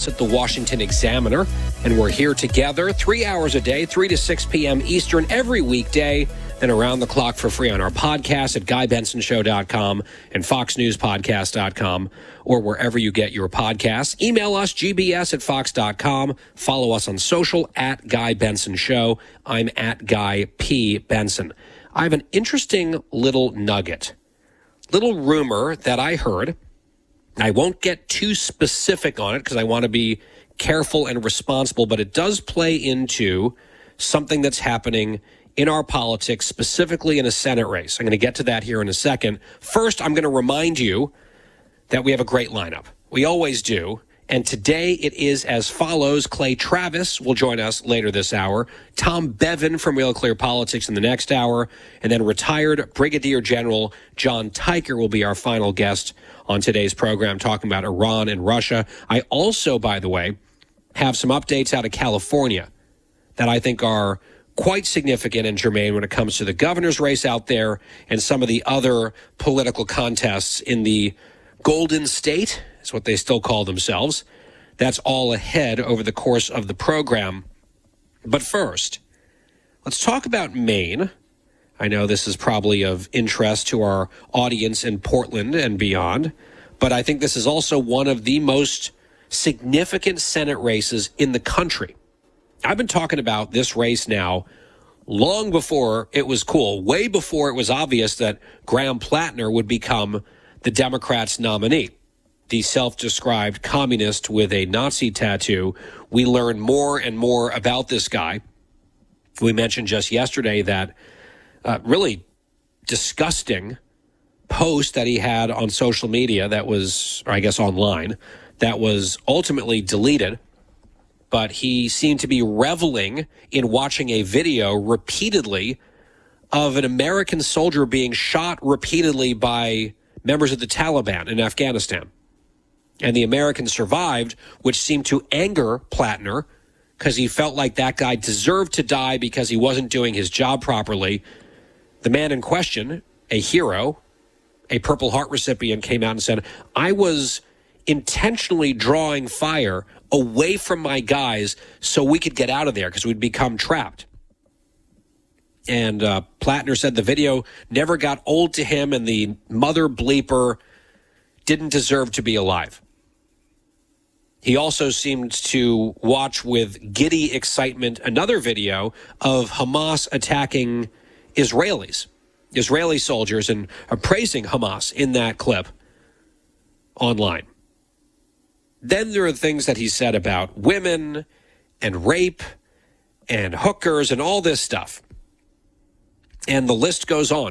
at the Washington Examiner, and we're here together 3 hours a day, 3 to 6 p.m. Eastern, every weekday, then around the clock for free on our podcast at GuyBensonShow.com and FoxNewsPodcast.com, or wherever you get your podcasts. Email us, gbs@fox.com. Follow us on social at Guy Benson Show. I'm at Guy P. Benson. I have an interesting little nugget, little rumor that I heard. I won't get too specific on it because I want to be careful and responsible, but it does play into something that's happening in our politics, specifically in a Senate race. I'm going to get to that here in a second. First, I'm going to remind you that we have a great lineup. We always do. And today it is as follows. Clay Travis will join us later this hour. Tom Bevan from Real Clear Politics in the next hour. And then retired Brigadier General John Tiker will be our final guest on today's program, talking about Iran and Russia. I also, by the way, have some updates out of California that I think are quite significant and germane when it comes to the governor's race out there and some of the other political contests in the Golden State. That's what they still call themselves. That's all ahead over the course of the program. But first, let's talk about Maine. I know this is probably of interest to our audience in Portland and beyond, but I think this is also one of the most significant Senate races in the country. I've been talking about this race now long before it was cool, way before it was obvious that Graham Plattner would become the Democrats' nominee. The self-described communist with a Nazi tattoo. We learn more and more about this guy. We mentioned just yesterday that really disgusting post that he had on social media that was, or I guess online, that was ultimately deleted. But he seemed to be reveling in watching a video repeatedly of an American soldier being shot repeatedly by members of the Taliban in Afghanistan. And the Americans survived, which seemed to anger Plattner because he felt like that guy deserved to die because he wasn't doing his job properly. The man in question, a hero, a Purple Heart recipient, came out and said, I was intentionally drawing fire away from my guys so we could get out of there because we'd become trapped. And Plattner said the video never got old to him and the mother bleeper didn't deserve to be alive. He also seemed to watch with giddy excitement another video of Hamas attacking Israeli soldiers, and praising Hamas in that clip online. Then there are things that he said about women and rape and hookers and all this stuff. And the list goes on.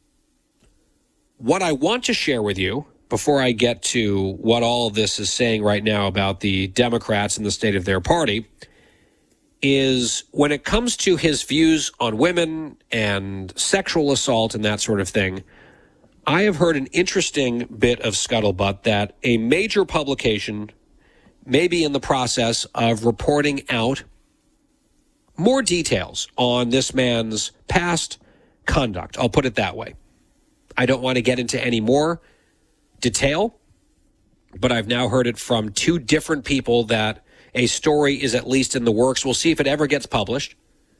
What I want to share with you before I get to what all of this is saying right now about the Democrats and the state of their party is when it comes to his views on women and sexual assault and that sort of thing, I have heard an interesting bit of scuttlebutt that a major publication may be in the process of reporting out more details on this man's past conduct. I'll put it that way. I don't want to get into any more detail, but I've now heard it from two different people that a story is at least in the works. We'll see if it ever gets published.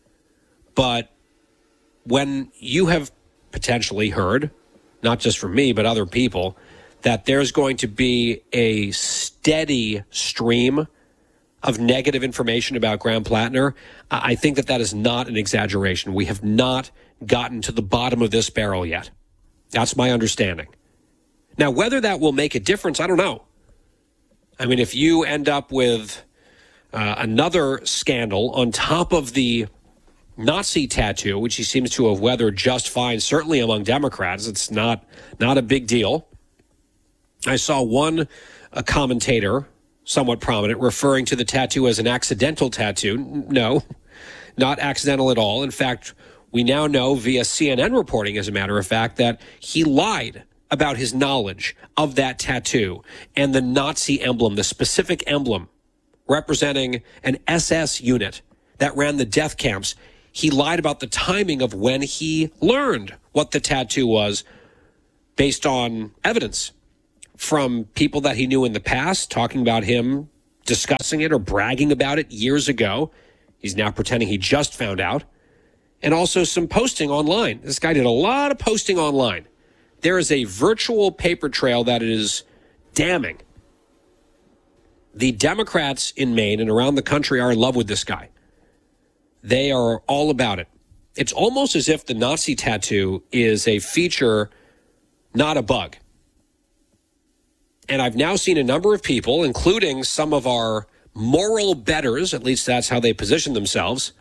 But when you have potentially heard, not just from me, but other people, that there's going to be a steady stream of negative information about Graham Plattner, I think that that is not an exaggeration. We have not gotten to the bottom of this barrel yet. That's my understanding. Now, whether that will make a difference, I don't know. I mean, if you end up with another scandal on top of the Nazi tattoo, which he seems to have weathered just fine, certainly among Democrats, it's not a big deal. I saw one commentator, somewhat prominent, referring to the tattoo as an accidental tattoo. No, not accidental at all. In fact, we now know via CNN reporting, as a matter of fact, that he lied about his knowledge of that tattoo and the Nazi emblem, the specific emblem representing an SS unit that ran the death camps. He lied about the timing of when he learned what the tattoo was based on evidence from people that he knew in the past, talking about him discussing it or bragging about it years ago. He's now pretending he just found out. And also some posting online. This guy did a lot of posting online. There is a virtual paper trail that is damning. The Democrats in Maine and around the country are in love with this guy. They are all about it. It's almost as if the Nazi tattoo is a feature, not a bug. And I've now seen a number of people, including some of our moral betters, at least that's how they position themselves,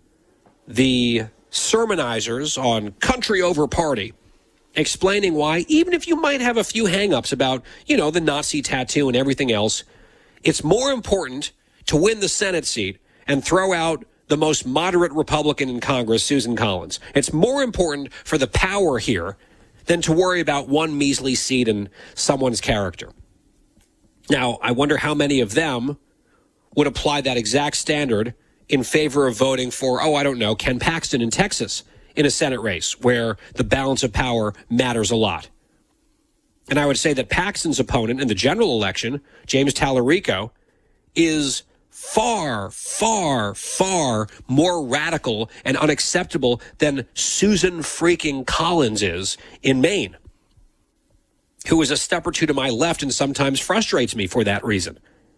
the sermonizers on country over party, explaining why, even if you might have a few hang-ups about, the Nazi tattoo and everything else, it's more important to win the Senate seat and throw out the most moderate Republican in Congress, Susan Collins. It's more important for the power here than to worry about one measly seat and someone's character. Now, I wonder how many of them would apply that exact standard in favor of voting for, Ken Paxton in Texas in a Senate race where the balance of power matters a lot. And I would say that Paxton's opponent in the general election, James Tallarico, is far, far, far more radical and unacceptable than Susan freaking Collins is in Maine, who is a step or two to my left and sometimes frustrates me for that reason.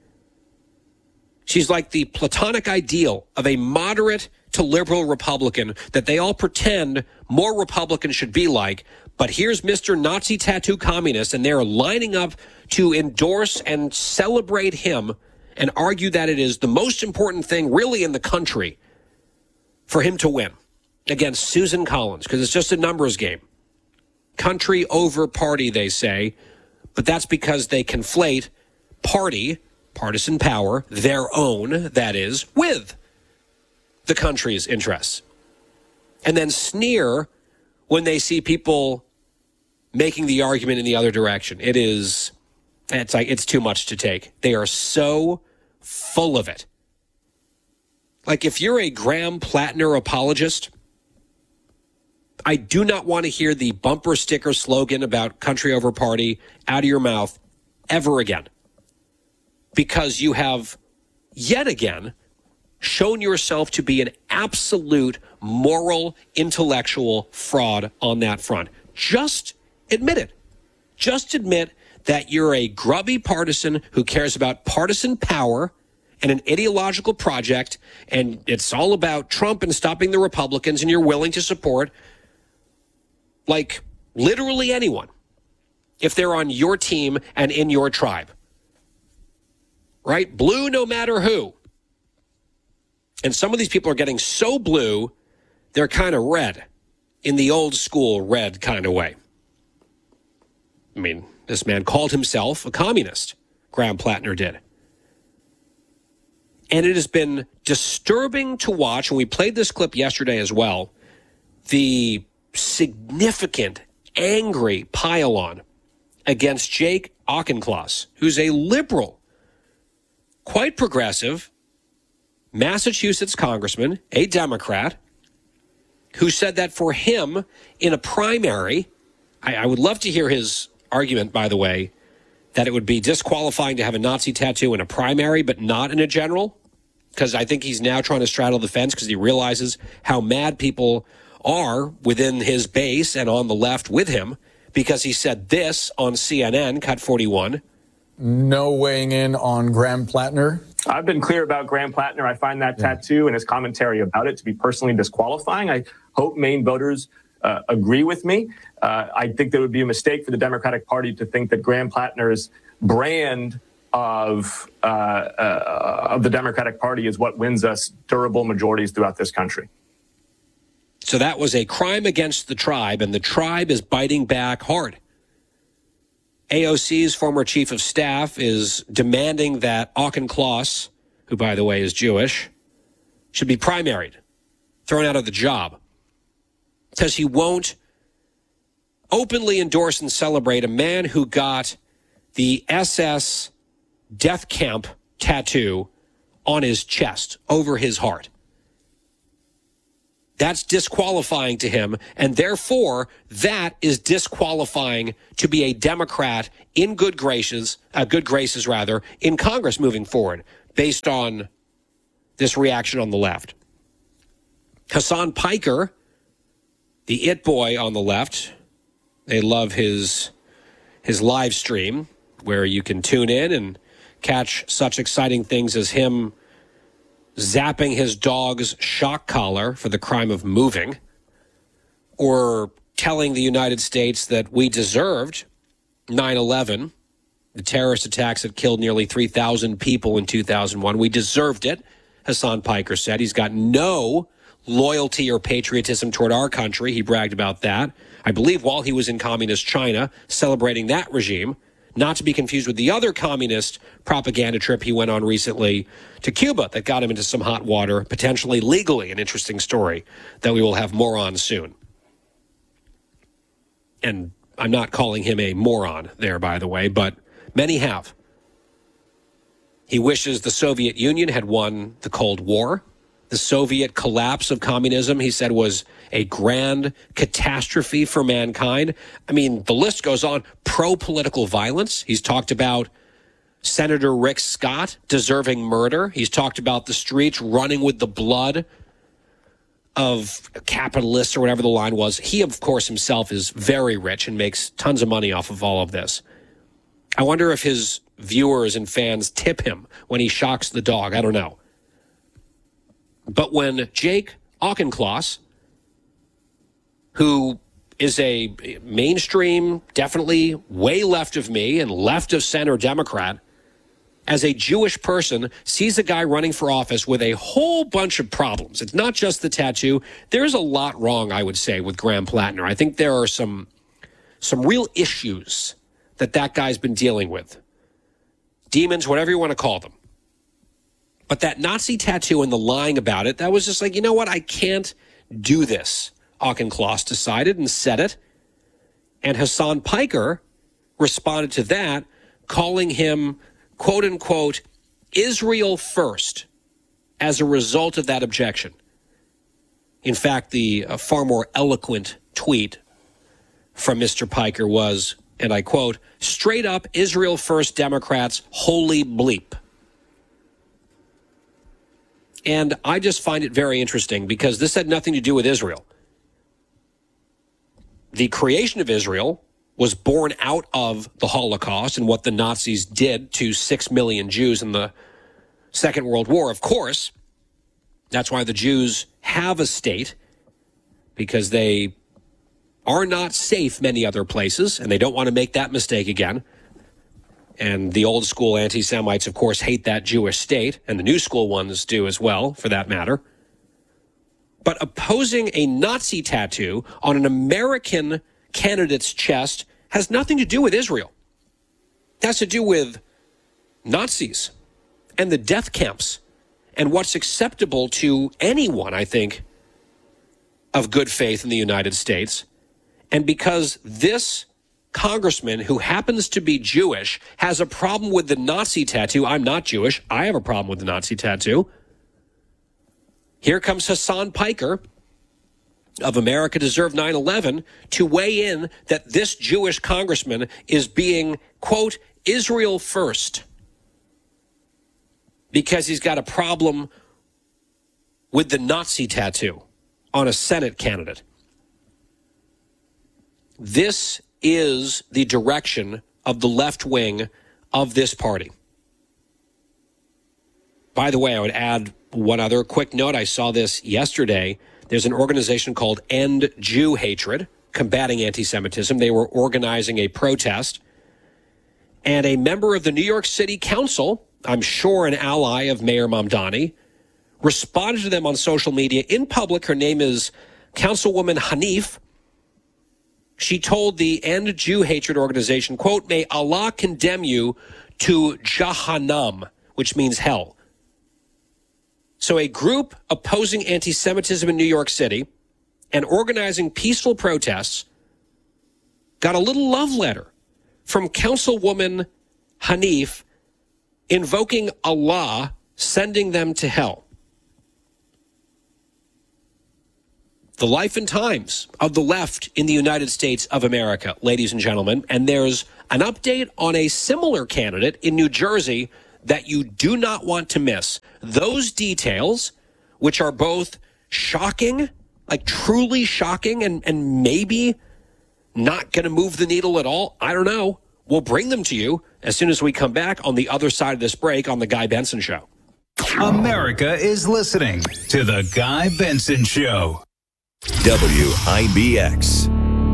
She's like the platonic ideal of a moderate to liberal Republican that they all pretend more Republicans should be like. But here's Mr. Nazi tattoo communist, and they're lining up to endorse and celebrate him and argue that it is the most important thing really in the country for him to win against Susan Collins, because it's just a numbers game. Country over party, they say, but that's because they conflate party, partisan power, their own, that is, with the country's interests. And then sneer when they see people making the argument in the other direction. It's too much to take. They are so full of it. Like, if you're a Graham Plattner apologist, I do not want to hear the bumper sticker slogan about country over party out of your mouth ever again. Because you have yet again shown yourself to be an absolute moral, intellectual fraud on that front. Just admit it. Just admit that you're a grubby partisan who cares about partisan power and an ideological project, and it's all about Trump and stopping the Republicans, and you're willing to support, like, literally anyone if they're on your team and in your tribe. Right? Blue no matter who. And some of these people are getting so blue, they're kind of red, in the old school red kind of way. I mean, this man called himself a communist. Graham Plattner did. And it has been disturbing to watch, and we played this clip yesterday as well, the significant, angry pile-on against Jake Auchincloss, who's a liberal, quite progressive, Massachusetts congressman, a Democrat, who said that for him in a primary, I would love to hear his argument, by the way, that it would be disqualifying to have a Nazi tattoo in a primary, but not in a general, because I think he's now trying to straddle the fence because he realizes how mad people are within his base and on the left with him, because he said this on CNN, Cut 41. No weighing in on Graham Plattner. I've been clear about Graham Plattner. I find that tattoo and his commentary about it to be personally disqualifying. I hope Maine voters agree with me. I think there would be a mistake for the Democratic Party to think that Graham Plattner's brand of the Democratic Party is what wins us durable majorities throughout this country. So that was a crime against the tribe, and the tribe is biting back hard. AOC's former chief of staff is demanding that Auchincloss, who, by the way, is Jewish, should be primaried, thrown out of the job, because he won't openly endorse and celebrate a man who got the SS death camp tattoo on his chest over his heart. That's disqualifying to him, and therefore that is disqualifying to be a Democrat in good graces in Congress moving forward, based on this reaction on the left. Hassan Piker, the it boy on the left, they love his live stream where you can tune in and catch such exciting things as him zapping his dog's shock collar for the crime of moving, or telling the United States that we deserved 9/11, the terrorist attacks that killed nearly 3,000 people in 2001. We deserved it, Hassan Piker said. He's got no loyalty or patriotism toward our country. He bragged about that, I believe, while he was in communist China, celebrating that regime. Not to be confused with the other communist propaganda trip he went on recently to Cuba that got him into some hot water, potentially legally, an interesting story that we will have more on soon. And I'm not calling him a moron there, by the way, but many have. He wishes the Soviet Union had won the Cold War. The Soviet collapse of communism, he said, was a grand catastrophe for mankind. I mean, the list goes on. Pro-political violence. He's talked about Senator Rick Scott deserving murder. He's talked about the streets running with the blood of capitalists, or whatever the line was. He, of course, himself is very rich and makes tons of money off of all of this. I wonder if his viewers and fans tip him when he shocks the dog. I don't know. But when Jake Auchincloss, who is a mainstream, definitely way left of me and left of center Democrat, as a Jewish person, sees a guy running for office with a whole bunch of problems. It's not just the tattoo. There's a lot wrong, I would say, with Graham Plattner. I think there are some real issues that guy's been dealing with. Demons, whatever you want to call them. But that Nazi tattoo and the lying about it, that was just like, you know what? I can't do this, Auchincloss decided and said it. And Hassan Piker responded to that, calling him, quote unquote, Israel first as a result of that objection. In fact, the far more eloquent tweet from Mr. Piker was, and I quote, straight up Israel first Democrats, holy bleep. And I just find it very interesting because this had nothing to do with Israel. The creation of Israel was born out of the Holocaust and what the Nazis did to 6 million Jews in the Second World War. Of course, that's why the Jews have a state, because they are not safe many other places, and they don't want to make that mistake again. And the old school anti-Semites, of course, hate that Jewish state, and the new school ones do as well, for that matter. But opposing a Nazi tattoo on an American candidate's chest has nothing to do with Israel. It has to do with Nazis and the death camps and what's acceptable to anyone, I think, of good faith in the United States. And because this congressman, who happens to be Jewish, has a problem with the Nazi tattoo. I'm not Jewish. I have a problem with the Nazi tattoo. Here comes Hassan Piker of America Deserve 9/11 to weigh in that this Jewish congressman is being, quote, Israel first, because he's got a problem with the Nazi tattoo on a Senate candidate. This is the direction of the left wing of this party. By the way, I would add one other quick note. I saw this yesterday. There's an organization called End Jew Hatred, combating anti-Semitism. They were organizing a protest. And a member of the New York City Council, I'm sure an ally of Mayor Mamdani, responded to them on social media in public. Her name is Councilwoman Hanif. She told the End Jew Hatred organization, quote, may Allah condemn you to Jahannam, which means hell. So a group opposing anti-Semitism in New York City and organizing peaceful protests got a little love letter from Councilwoman Hanif invoking Allah, sending them to hell. the life and times of the left in the United States of America, ladies and gentlemen. And there's an update on a similar candidate in New Jersey that you do not want to miss. Those details, which are both shocking, like truly shocking, and maybe not going to move the needle at all, I don't know. We'll bring them to you as soon as we come back on the other side of this break on The Guy Benson Show. America is listening to The Guy Benson Show. WIBX.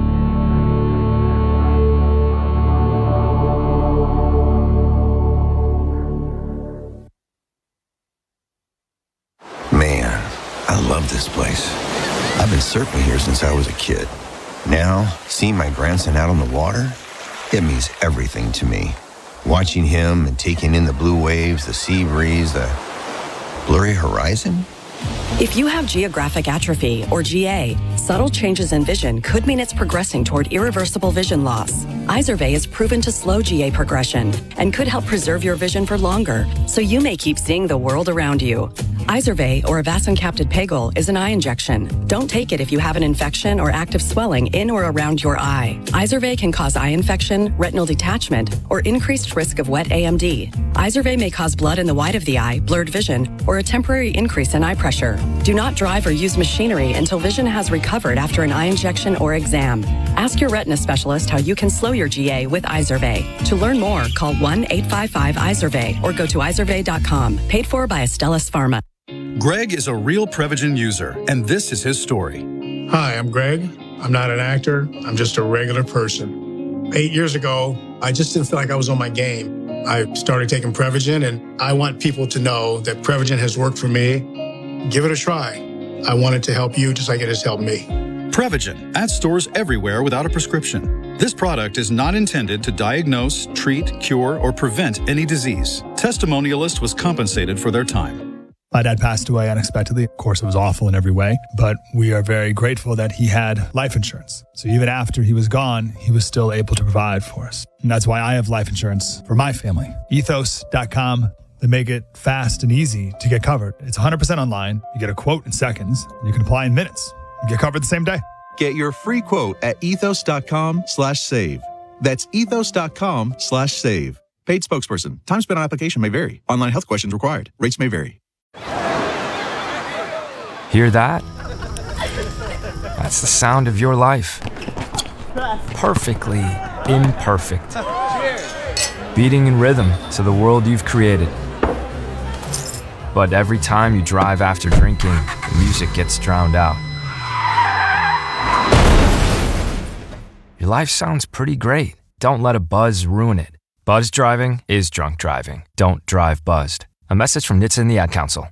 Man, I love this place. I've been surfing here since I was a kid. Now, seeing my grandson out on the water, it means everything to me. Watching him and taking in the blue waves, the sea breeze, the blurry horizon. If you have geographic atrophy, or GA, subtle changes in vision could mean it's progressing toward irreversible vision loss. Izervay is proven to slow GA progression and could help preserve your vision for longer, so you may keep seeing the world around you. Izervay, or avacincaptad pegol, is an eye injection. Don't take it if you have an infection or active swelling in or around your eye. Izervay can cause eye infection, retinal detachment, or increased risk of wet AMD. Izervay may cause blood in the white of the eye, blurred vision, or a temporary increase in eye pressure. Do not drive or use machinery until vision has recovered after an eye injection or exam. Ask your retina specialist how you can slow your GA with Izervay. To learn more, call 1-855-IZERVAY or go to izervay.com. Paid for by Astellas Pharma. Greg is a real Prevagen user, and this is his story. Hi, I'm Greg. I'm not an actor. I'm just a regular person. 8 years ago, I just didn't feel like I was on my game. I started taking Prevagen, and I want people to know that Prevagen has worked for me. Give it a try. I want it to help you just like it has helped me. Prevagen, at stores everywhere without a prescription. This product is not intended to diagnose, treat, cure, or prevent any disease. Testimonialist was compensated for their time. My dad passed away unexpectedly. Of course, it was awful in every way, but we are very grateful that he had life insurance. So even after he was gone, he was still able to provide for us. And that's why I have life insurance for my family. Ethos.com. They make it fast and easy to get covered. It's 100% online. You get a quote in seconds. And you can apply in minutes. You get covered the same day. Get your free quote at ethos.com/save. That's ethos.com/save. Paid spokesperson. Time spent on application may vary. Online health questions required. Rates may vary. Hear that? That's the sound of your life. Perfectly imperfect. Beating in rhythm to the world you've created. But every time you drive after drinking, the music gets drowned out. Your life sounds pretty great. Don't let a buzz ruin it. Buzz driving is drunk driving. Don't drive buzzed. A message from NHTSA and the Ad Council.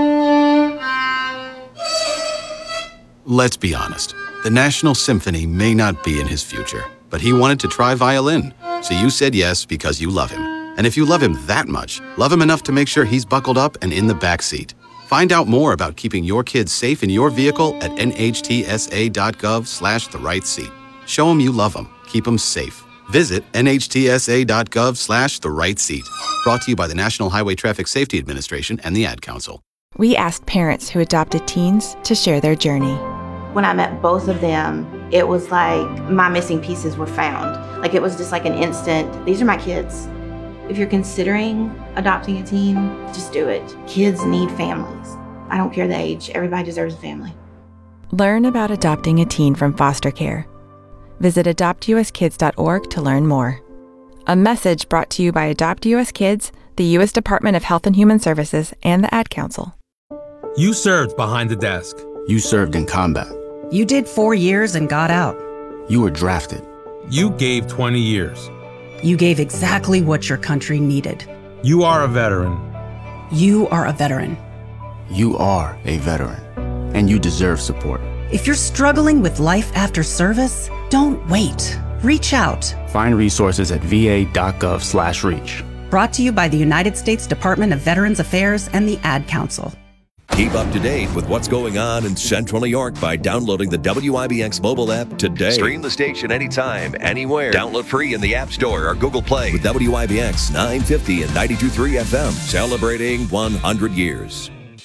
Let's be honest. The National Symphony may not be in his future, but he wanted to try violin. So you said yes because you love him. And if you love him that much, love him enough to make sure he's buckled up and in the back seat. Find out more about keeping your kids safe in your vehicle at nhtsa.gov/therightseat. Show him you love him. Keep him safe. Visit nhtsa.gov/therightseat. Brought to you by the National Highway Traffic Safety Administration and the Ad Council. We asked parents who adopted teens to share their journey. When I met both of them, it was like my missing pieces were found. Like it was just like an instant, these are my kids. If you're considering adopting a teen, just do it. Kids need families. I don't care the age, everybody deserves a family. Learn about adopting a teen from foster care. Visit adoptuskids.org to learn more. A message brought to you by Adopt US Kids, the U.S. Department of Health and Human Services, and the Ad Council. You served behind the desk. You served in combat. You did 4 years and got out. You were drafted. You gave 20 years. You gave exactly what your country needed. You are a veteran. You are a veteran. You are a veteran, and you deserve support. If you're struggling with life after service, don't wait. Reach out. Find resources at va.gov/reach. Brought to you by the United States Department of Veterans Affairs and the Ad Council. Keep up to date with what's going on in Central New York by downloading the WIBX mobile app today. Stream the station anytime, anywhere. Download free in the App Store or Google Play with WIBX 950 and 92.3 FM, celebrating 100 years.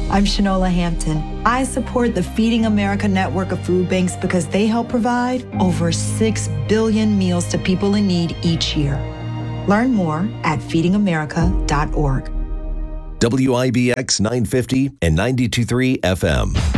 I'm Shanola Hampton. I support the Feeding America network of food banks because they help provide over 6 billion meals to people in need each year. Learn more at feedingamerica.org. WIBX 950 and 92.3 FM.